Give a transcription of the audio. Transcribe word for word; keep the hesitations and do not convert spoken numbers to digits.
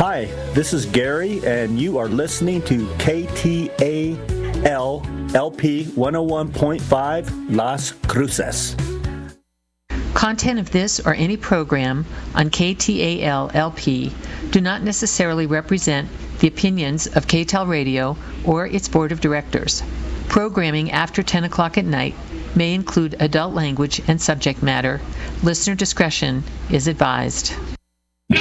Hi, this is Gary, and you are listening to K T A L L P one oh one point five Las Cruces. Content of this or any program on K T A L L P do not necessarily represent the opinions of K T A L Radio or its board of directors. Programming after ten o'clock at night may include adult language and subject matter. Listener discretion is advised.